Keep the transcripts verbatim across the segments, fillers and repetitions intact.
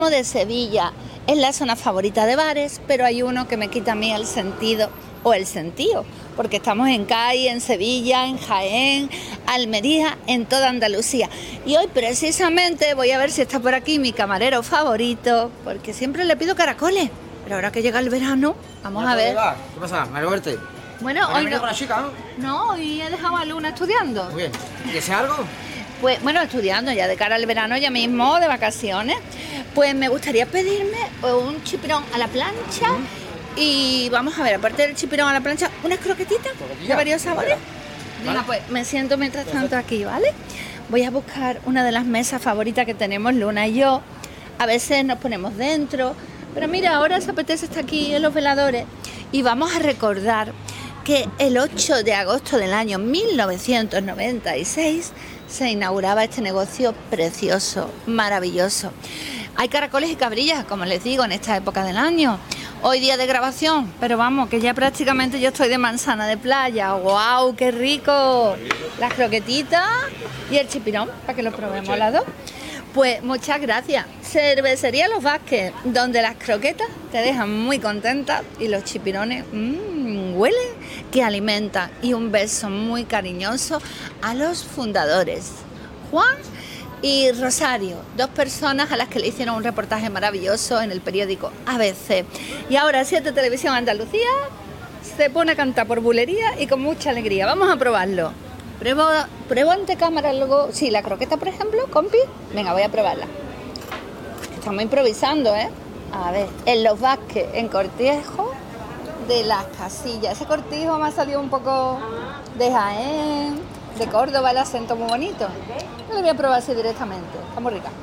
De Sevilla es la zona favorita de bares, pero hay uno que me quita a mí el sentido o el sentido, porque estamos en Cádiz, en Sevilla, en Jaén, Almería, en toda Andalucía. Y hoy precisamente voy a ver si está por aquí mi camarero favorito, porque siempre le pido caracoles, pero ahora que llega el verano, vamos a ver. ¿Qué pasa? ¿Me lo verte? Bueno, hoy no, con la chica, ¿no? no, hoy he dejado a Luna estudiando. Muy bien. ¿Y ese algo? Pues bueno, estudiando ya de cara al verano, ya mismo, de vacaciones. Pues me gustaría pedirme un chipirón a la plancha y vamos a ver, aparte del chipirón a la plancha, unas croquetitas de varios sabores. Venga, pues me siento mientras tanto aquí, ¿vale? Voy a buscar una de las mesas favoritas que tenemos Luna y yo. A veces nos ponemos dentro, pero mira, ahora se apetece estar aquí en Los Veladores y vamos a recordar que el ocho de agosto del año mil novecientos noventa y seis se inauguraba este negocio precioso, maravilloso. Hay caracoles y cabrillas, como les digo, en esta época del año. Hoy día de grabación, pero vamos, que ya prácticamente yo estoy de manzana de playa. ¡Guau, qué rico! Las croquetitas y el chipirón, para que lo probemos las dos. Pues muchas gracias. Cervecería Los Vázquez, donde las croquetas te dejan muy contenta y los chipirones mmm, huelen que alimentan. Y un beso muy cariñoso a los fundadores, Juan y Rosario, dos personas a las que le hicieron un reportaje maravilloso en el periódico A B C. Y ahora Siete Televisión Andalucía se pone a cantar por bulería y con mucha alegría. Vamos a probarlo. Pruebo, pruebo ante cámara luego, sí, la croqueta, por ejemplo, compi. Venga, voy a probarla. Estamos improvisando, ¿eh? A ver, en Los Vázquez, en Cortijo de las Casillas. Ese cortijo me ha salido un poco de Jaén, de Córdoba, el acento muy bonito. Yo lo voy a probar así directamente. Está muy rica.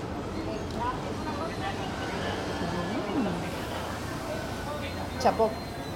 Mm. Chapó.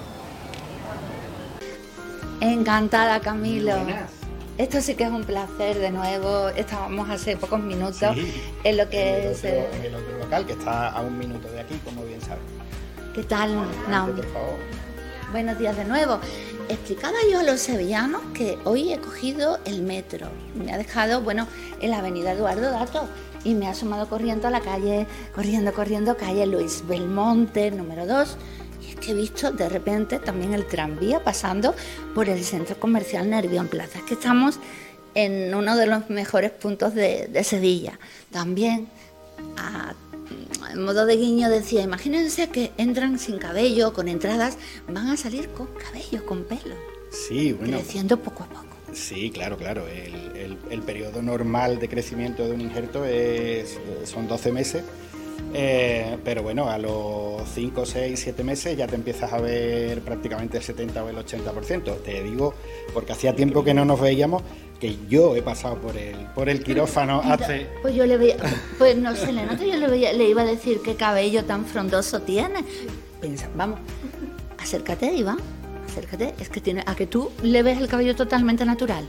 Encantada, Camilo. Buenas. Esto sí que es un placer de nuevo. Estábamos hace pocos minutos Sí, en lo que en el es... otro, eh, en el otro local, que está a un minuto de aquí, como bien sabes. ¿Qué tal, Naomi? Por favor. Buenos días de nuevo. Explicaba yo a los sevillanos que hoy he cogido el metro. Me ha dejado, bueno, en la avenida Eduardo Dato y me ha asomado corriendo a la calle, corriendo, corriendo, calle Luis Belmonte, número dos. Y es que he visto de repente también el tranvía pasando por el centro comercial Nervión Plaza. Es que estamos en uno de los mejores puntos de, de Sevilla. También, a en modo de guiño, decía, imagínense que entran sin cabello, con entradas, van a salir con cabello, con pelo, Sí, bueno. creciendo poco a poco. Sí, claro, claro. El, el, el periodo normal de crecimiento de un injerto es, son doce meses. Eh, pero bueno, a los cinco, seis, siete meses ya te empiezas a ver prácticamente el setenta o el ochenta por ciento. Te digo, porque hacía tiempo que no nos veíamos, que yo he pasado por el, por el quirófano hace... Pues yo le veía, pues no sé, le noto, yo le, veía, le iba a decir qué cabello tan frondoso tiene. Pensa, vamos, acércate, Iván, acércate, es que tiene, a que tú le ves el cabello totalmente natural.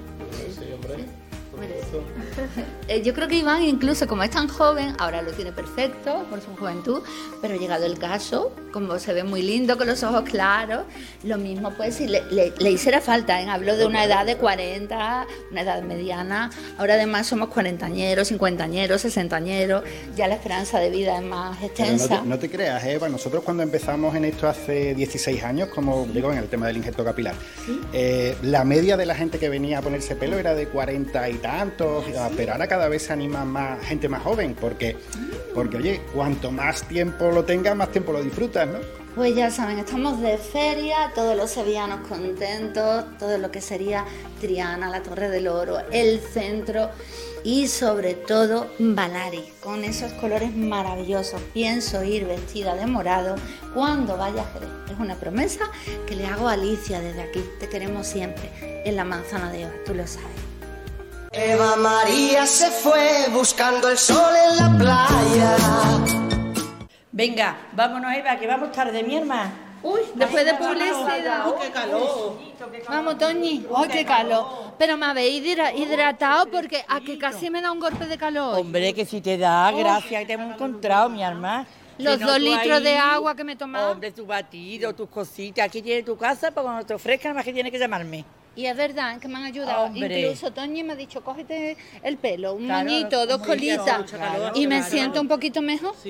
Eh, Yo creo que Iván, incluso como es tan joven, ahora lo tiene perfecto por su juventud, pero llegado el caso, como se ve muy lindo, con los ojos claros, lo mismo pues si le, le, le hiciera falta, ¿eh? Hablo de una edad de cuarenta, una edad mediana, ahora además somos cuarentañeros, cincuentañeros, sesentañeros, ya la esperanza de vida es más Pero extensa. no, te, no te creas, Eva, nosotros cuando empezamos en esto hace dieciséis años, como digo, en el tema del injerto capilar, ¿Sí? eh, la media de la gente que venía a ponerse pelo era de cuarenta y tantos, ¿Ah, sí? pero ahora cada vez se anima más gente más joven, porque, porque oye, cuanto más tiempo lo tengas, más tiempo lo disfrutas, ¿no? Pues ya saben, estamos de feria, todos los sevillanos contentos, todo lo que sería Triana, la Torre del Oro, el centro y sobre todo Balari, con esos colores maravillosos. Pienso ir vestida de morado cuando vaya a Jerez. Es una promesa que le hago a Alicia desde aquí. Te queremos siempre en la Manzana de Eva, tú lo sabes. Eva María se fue buscando el sol en la playa. Venga, vámonos, Eva, que vamos tarde, mi hermana. Uy, después de Ay, publicidad. ¡Oh, qué calor! Vamos, Toñi. ¡Ay, qué calor! Pero me habéis hidra- hidratado porque a que casi me da un golpe de calor. Hombre, que si te da, gracias que te hemos encontrado, mi hermana. Los Si no, dos tú litros ahí, de agua que me he tomado. Hombre, tu batido, tus cositas. Aquí tienes tu casa, para cuando te ofrezcan, nada más que tienes que llamarme. Y es verdad que me han ayudado. Hombre. Incluso Toñi me ha dicho, cógete el pelo, un Claro, moñito, dos como dice, colitas. mucho calor, Y me claro. siento un poquito mejor.